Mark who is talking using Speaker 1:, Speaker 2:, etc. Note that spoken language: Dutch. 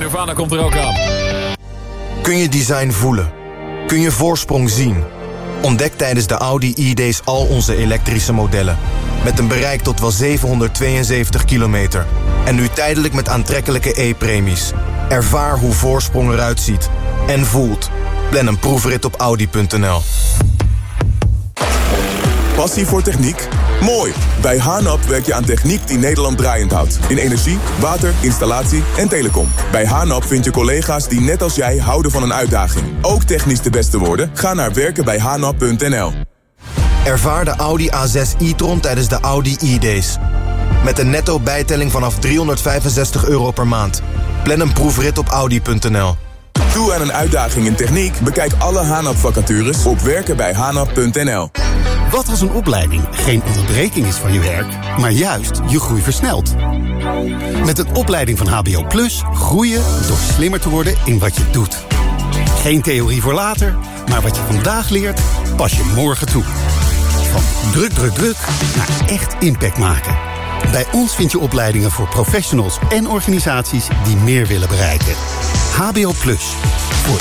Speaker 1: Nirvana komt er ook aan.
Speaker 2: Kun je design voelen? Kun je voorsprong zien? Ontdek tijdens de Audi E-Days al onze elektrische modellen. Met een bereik tot wel 772 kilometer. En nu tijdelijk met aantrekkelijke e-premies. Ervaar hoe voorsprong eruit ziet. En voelt. Plan een proefrit op Audi.nl.
Speaker 3: Passie voor techniek? Mooi! Bij Hanap werk je aan techniek die Nederland draaiend houdt. In energie, water, installatie en telecom. Bij Hanap vind je collega's die net als jij houden van een uitdaging. Ook technisch de beste worden? Ga naar werkenbijhanap.nl.
Speaker 2: Ervaar de Audi A6 e-tron tijdens de Audi e-Days. Met een netto bijtelling vanaf €365 per maand. Plan een proefrit op Audi.nl.
Speaker 3: Toe aan een uitdaging in techniek? Bekijk alle Hanap-vacatures op werkenbijhanap.nl.
Speaker 4: Wat als een opleiding geen onderbreking is van je werk, maar juist je groei versnelt? Met een opleiding van HBO Plus groei je door slimmer te worden in wat je doet. Geen theorie voor later, maar wat je vandaag leert, pas je morgen toe. Van druk naar echt impact maken. Bij ons vind je opleidingen voor professionals en organisaties die meer willen bereiken. HBO Plus. Voor